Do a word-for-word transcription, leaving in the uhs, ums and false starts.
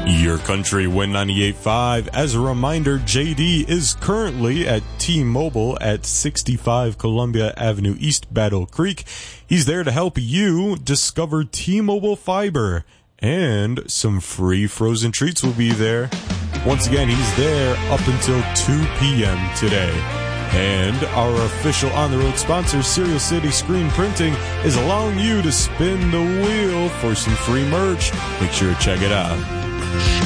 Your Country Win ninety-eight point five. As a reminder, J D is currently at T-Mobile at sixty-five Columbia Avenue East, Battle Creek. He's there to help you discover T-Mobile fiber, and some free frozen treats will be there. Once again, he's there up until two p.m. today. And our official on-the-road sponsor, Serial City Screen Printing, is allowing you to spin the wheel for some free merch. Make sure to check it out.